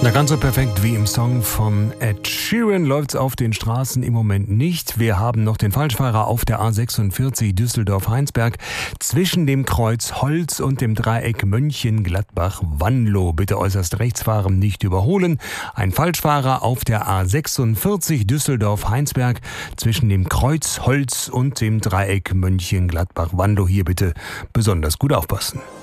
Na, ganz so perfekt wie im Song von Ed Sheeran läuft's auf den Straßen im Moment nicht. Wir haben noch den Falschfahrer auf der A46 Düsseldorf-Heinsberg zwischen dem Kreuz Holz und dem Dreieck Mönchengladbach-Wanlo. Bitte äußerst rechts fahren, nicht überholen. Ein Falschfahrer auf der A46 Düsseldorf-Heinsberg zwischen dem Kreuz Holz und dem Dreieck Mönchengladbach-Wanlo. Hier bitte besonders gut aufpassen.